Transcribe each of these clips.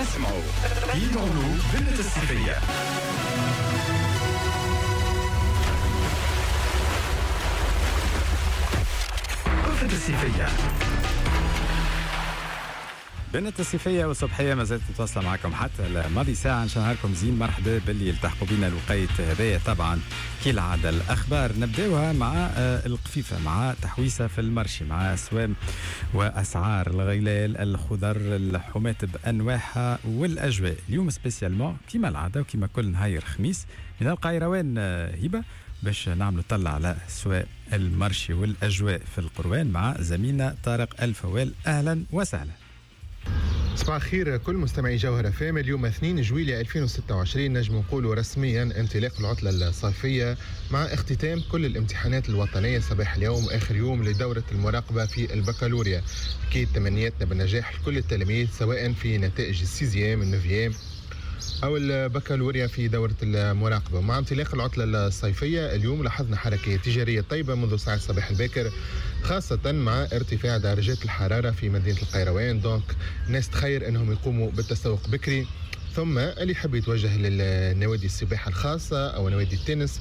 اسمعوا يدعوا بنت الصيفية. بنت الصيفية. بنت الصيفية والصبحية ما زالت تتواصل معكم حتى لماضي ساعة. نشان نهاركم زين، مرحبا باللي يلتحقوا بنا الوقيت هذايا. طبعا كالعادة الأخبار نبداوها مع القفيفة، مع تحويسة في المرشي، مع أسوام وأسعار الغلال، الخضر، الحومات بأنواعها والأجواء. اليوم سبيسيالمون كما العادة وكما كل نهار خميس من القيروان هبة باش نعملوا طلع على سواء المرشي والأجواء في القروان مع زميلنا طارق الفوال. أهلا وسهلا. صباح الخير كل مستمعي جوهرة فام. اليوم 2 جويلية 2026 نجم نقولوا رسميا انطلاق العطلة الصيفية مع اختتام كل الامتحانات الوطنية صباح اليوم، آخر يوم لدورة المراقبة في البكالوريا. أكيد تمنياتنا بالنجاح لكل التلاميذ سواء في نتائج السيزيام النوفيام أو البكالوريا في دورة المراقبة. مع انطلاق العطلة الصيفية اليوم لاحظنا حركة تجارية طيبة منذ ساعة الصباح الباكر، خاصة مع ارتفاع درجات الحرارة في مدينة القيروان. دونك الناس تخير أنهم يقوموا بالتسوق بكري، ثم اللي يحب يتوجه للنوادي السباحة الخاصة أو نوادي التنس.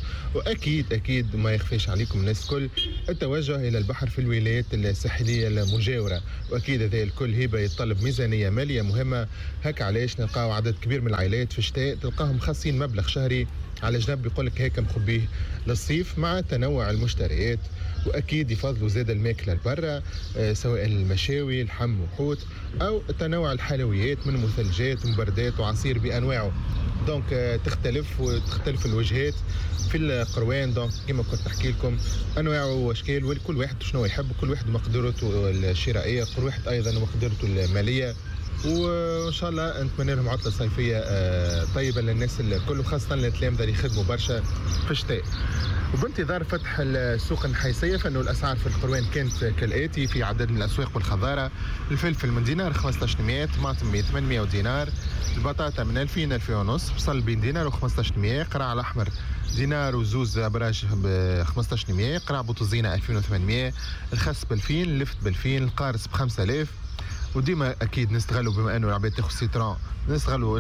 وأكيد ما يخفيش عليكم الناس الكل التوجه إلى البحر في الولايات الساحلية المجاورة. وأكيد هذا الكل هبة يتطلب ميزانية مالية مهمة. هكا علاش نلقاو عدد كبير من العائلات في الشتاء تلقاهم خاصين مبلغ شهري على جنب يقولك هيك مخبيه للصيف مع تنوع المشتريات. واكيد يفضلوا زاد الماكله البرة، سواء المشاوي الحم وحوت او تنوع الحلويات من مثلجات ومبردات وعصير بانواعه. دونك تختلف الوجهات في القروان. دونك كما كنت نحكي لكم انواع واشكال، وكل واحد شنو يحب، كل واحد مقدرته الشرائيه، كل واحد ايضا مقدرته الماليه. وان شاء الله نتمنى لهم عطله صيفيه طيبه للناس الكل، خاصه للتلامذه اللي يخدموا برشا في الشتاء. وبانتظار فتح السوق النحيسيه فانه الاسعار في القروان كانت كالاتي في عدد من الاسواق والخضاره: الفلفل من دينار 1500، طماطم ب 800 دينار، البطاطا من 2000 2000 ونص، بصل بين دينار و1500، قرع الاحمر دينار وزوز ابراج ب 1500، قرع بوطزينه 2800، الخس ب2000، اللفت ب2000، القارص ب5000. وديما اكيد نستغلوا بما انه العباد تاخذ سيترون، نستغلوا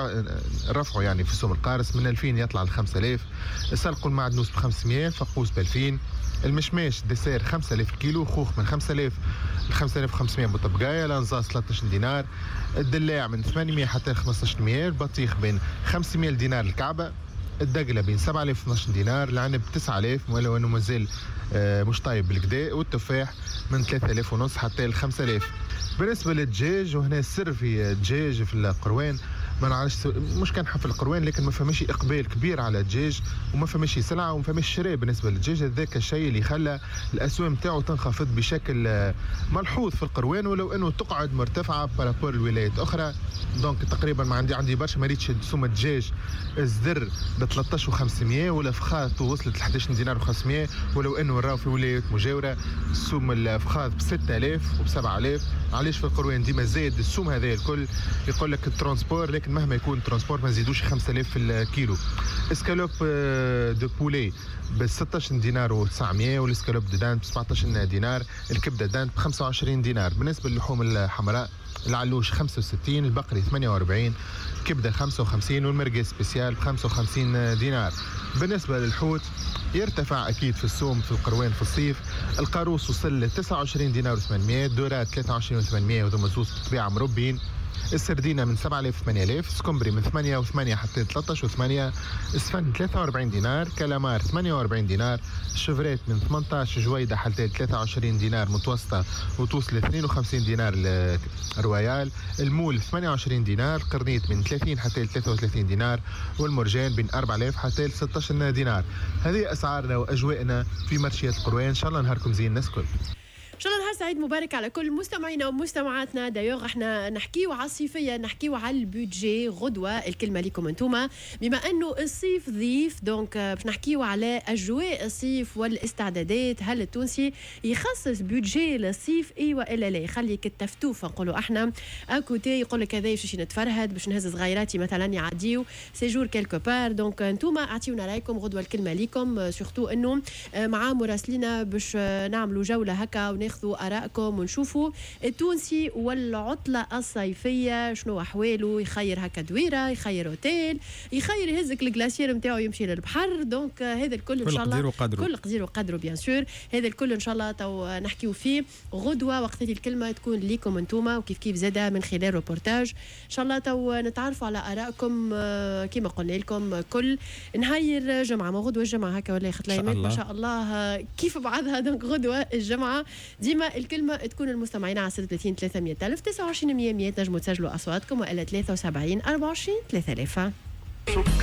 رفعوا يعني في سوم القارص من 2000 يطلع ل 5000، السلق والمعدنوس ب 500، فقوس ب 2000، المشماش ديسير 5000 كيلو، خوخ من 5000 ل 5500 بطبقايه، الانزاس 13 دينار، الدلاع من 800 حتى ل 1500، البطيخ بين 500 دينار الكعبه، الدقله بين 7000 12 دينار، العنب 9000 ولو انه مازال مش طايب بالكدا، والتفاح من 3000 ونص حتى ل 5000. بالنسبه للدجاج، وهنا السر في الدجاج في القروان، ما نعرفش مش كان حفل القروان لكن ما فماش اقبال كبير على الدجاج وما فماش سلعه وما فماش شراء بالنسبه للدجاج. هذاك الشيء اللي خلى الاسواق نتاعو تنخفض بشكل ملحوظ في القروان، ولو انه تقعد مرتفعه بارابور الولايات الاخرى. دونك تقريبا ما عندي برشا مريتش سوم الدجاج الزدر ب 13,500 ولا فخاذ وصلت ل 11 دينار و500، ولو انه راهو في ولايات مجاوره سوم الفخاذ ب 6000 وب 7000. علاش في القروان ديما زايد السوم هذا الكل؟ يقول لك الترانسبور، لكن مهما يكون الترانسبور ما نزيدوش 5000 في الكيلو. اسكالوب دو بولي ب 16 دينار و900، والاسكالوب دو دان ب 17 دينار، الكبده دان ب 25 دينار. بالنسبه للحوم الحمراء، العلوش 65، البقري 48، كبده 55، والمرقه سبيسيال ب 55 دينار. بالنسبه للحوت يرتفع اكيد في السوم في القروان في الصيف. القاروص وصل ل 29 دينار و800، دورات 23 و800 وذو مزوز بالطبيعه مربين. السردينه من 7000 8000، سكمبري من 8 و8 حتى 13 و8، السفن 43 دينار، كالامار 48 دينار، الشفرات من 18 جويده حتى 23 دينار متوسطه وتوصل ل 52 دينار الرويال، المول 28 دينار، قرنيط من 30 حتى 33 دينار، والمرجان بين 4000 حتى 16 دينار. هذه اسعارنا واجوائنا في مرشية القروان. ان شاء الله نهاركم زين الناس كل. ان شاء الله نهار سعيد مبارك على كل مستمعينا ومستمعاتنا. دايوغ احنا نحكيو على الصيفيه، نحكيو على البودجي غدوه، الكلمه ليكم انتوما بما انه الصيف ضيف. دونك باش نحكيو على اجواء الصيف والاستعدادات. هل التونسي يخصص بودجي للصيف ايوا الا لا؟ يخليك التفتوف نقولوا احنا اكوتي، يقول لك هذا باش نتفرهد، باش نهز صغيراتي مثلا يعديو سيجور كيلكو بار. دونك انتوما اعطيونا رايكم غدوه، الكلمه ليكم. سورتو انه مع مراسلينا باش نعملوا جوله هكا وناخذوا ارائكم ونشوفوا التونسي والعطله الصيفيه شنو احواله. يخير هكا دويره، يخير اوتيل، يخير يهزك الجلاسير نتاعو يمشي للبحر. دونك هذا الكل ان شاء الله كل قدير وقدره بيان سور. هذا الكل ان شاء الله تو نحكيو فيه غدوه وقت اللي الكلمه تكون ليكم انتوما، وكيف كيف زاده من خلال روبورتاج ان شاء الله تو نتعرفوا على ارائكم كما قلنا لكم كل نهاير جمعه. ما غدوه الجمعه هكا ولا خط الايامات ما شاء الله كيف بعضها. دونك غدوه الجمعه ديما الكلمه تكون المستمعين على 36 300 ألف 29 100 نجموا تسجلوا اصواتكم، والا 73 24 3000.